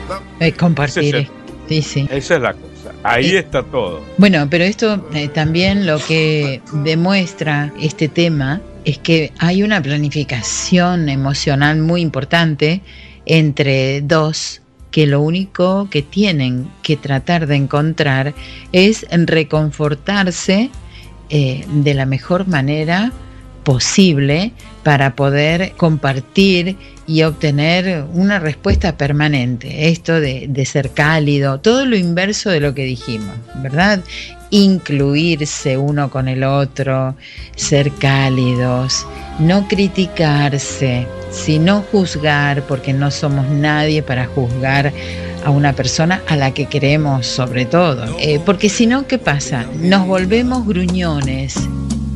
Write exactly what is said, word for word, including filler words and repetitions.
Eh, compartir. Ese es Sí, sí. Esa es la cosa. Ahí Eh, está todo. Bueno, pero esto eh, también lo que demuestra este tema es que hay una planificación emocional muy importante entre dos, que lo único que tienen que tratar de encontrar es reconfortarse eh, de la mejor manera posible para poder compartir y obtener una respuesta permanente. Esto de, de ser cálido, todo lo inverso de lo que dijimos, ¿verdad? Incluirse uno con el otro, ser cálidos, no criticarse, sino juzgar, porque no somos nadie para juzgar a una persona a la que queremos sobre todo. Eh, porque si no, ¿qué pasa? Nos volvemos gruñones